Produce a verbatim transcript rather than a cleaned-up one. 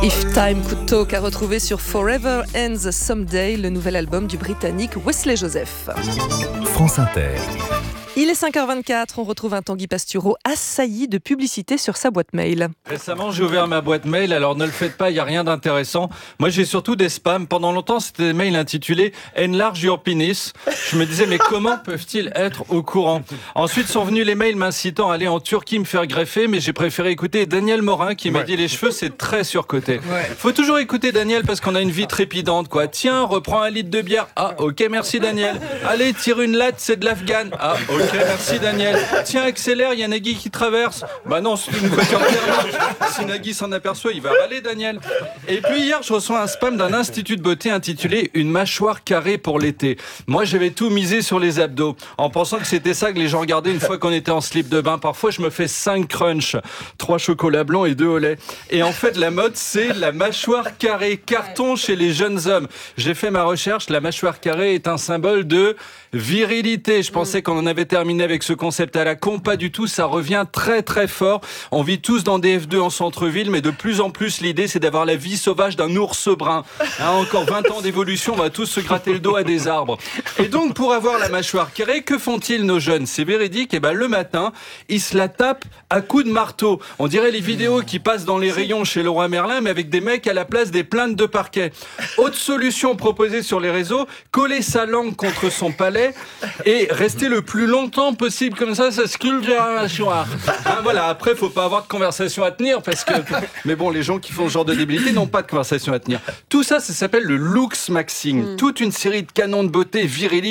If Time Could Talk à retrouver sur Forever Ends Someday, le nouvel album du Britannique Wesley Joseph. France Inter. Il est cinq heures vingt-quatre, on retrouve un Tanguy Pastureau assailli de publicité sur sa boîte mail. Récemment, j'ai ouvert ma boîte mail, alors ne le faites pas, il n'y a rien d'intéressant. Moi, j'ai surtout des spams. Pendant longtemps, c'était des mails intitulés « Enlarge your penis ». Je me disais, mais comment peuvent-ils être au courant ? Ensuite sont venus les mails m'incitant à aller en Turquie me faire greffer, mais j'ai préféré écouter Daniel Morin qui m'a ouais. dit « Les cheveux, c'est très surcoté ouais. ». Faut toujours écouter Daniel parce qu'on a une vie trépidante, quoi. Tiens, reprends un litre de bière. Ah, ok, merci Daniel. Allez, tire une latte, c'est de l'Afghan. Ah, ok. Ok, merci Daniel. Tiens, accélère, il y a Nagui qui traverse. Bah non, c'est une voiture thermique. Si Nagui s'en aperçoit, il va râler Daniel. Et puis hier, je reçois un spam d'un institut de beauté intitulé « Une mâchoire carrée pour l'été ». Moi, j'avais tout misé sur les abdos, en pensant que c'était ça que les gens regardaient une fois qu'on était en slip de bain. Parfois, je me fais cinq crunchs, trois chocolats blancs et deux au lait. Et en fait, la mode, c'est la mâchoire carrée, carton chez les jeunes hommes. J'ai fait ma recherche, la mâchoire carrée est un symbole de virilité. Je pensais qu'on en avait terminé avec ce concept à la con, pas du tout, ça revient très très fort. On vit tous dans des F deux en centre-ville, mais de plus en plus l'idée c'est d'avoir la vie sauvage d'un ours brun. Hein, encore vingt ans d'évolution, on va tous se gratter le dos à des arbres. Et donc pour avoir la mâchoire carrée, que font-ils nos jeunes ? C'est véridique, et ben le matin, ils se la tapent à coups de marteau. On dirait les vidéos qui passent dans les rayons chez Leroy Merlin, mais avec des mecs à la place des plaintes de parquet. Autre solution proposée sur les réseaux, coller sa langue contre son palais et rester le plus longtemps possible comme ça, ça sculpte la mâchoire. Hein, voilà, après, faut pas avoir de conversation à tenir parce que... Mais bon, les gens qui font ce genre de débilité n'ont pas de conversation à tenir. Tout ça, ça s'appelle le looks maxing. Mmh. Toute une série de canons de beauté viriliques